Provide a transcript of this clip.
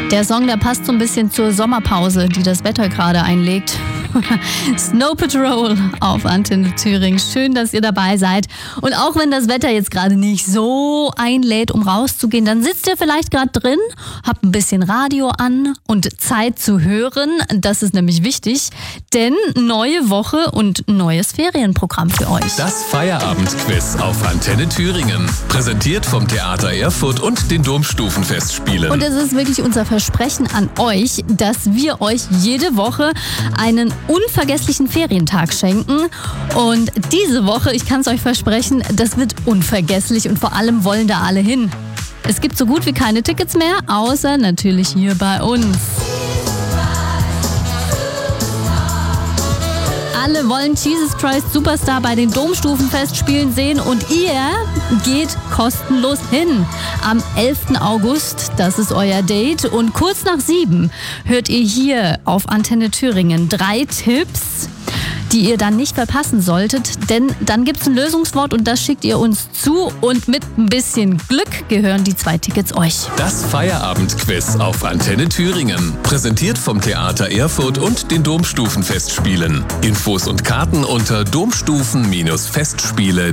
Der Song, der passt so ein bisschen zur Sommerpause, die das Wetter gerade einlegt. Snow Patrol auf Antenne Thüringen. Schön, dass ihr dabei seid. Und auch wenn das Wetter jetzt gerade nicht so einlädt, um rauszugehen, dann sitzt ihr vielleicht gerade drin, habt ein bisschen Radio an und Zeit zu hören. Das ist nämlich wichtig, denn neue Woche und neues Ferienprogramm für euch. Das Feierabendquiz auf Antenne Thüringen. Präsentiert vom Theater Erfurt und den Domstufenfestspielen. Und es ist wirklich unser Versprechen an euch, dass wir euch jede Woche einen unvergesslichen Ferientag schenken. Und diese Woche, ich kann es euch versprechen, das wird unvergesslich und vor allem wollen da alle hin. Es gibt so gut wie keine Tickets mehr, außer natürlich hier bei uns. Alle wollen Jesus Christ Superstar bei den Domstufenfestspielen sehen und ihr geht kostenlos hin. Am 11. August, das ist euer Date. Und kurz nach 7 hört ihr hier auf Antenne Thüringen 3 Tipps, die ihr dann nicht verpassen solltet, denn dann gibt es ein Lösungswort und das schickt ihr uns zu und mit ein bisschen Glück gehören die 2 Tickets euch. Das Feierabendquiz auf Antenne Thüringen. Präsentiert vom Theater Erfurt und den Domstufenfestspielen. Infos und Karten unter domstufen-festspiele.de.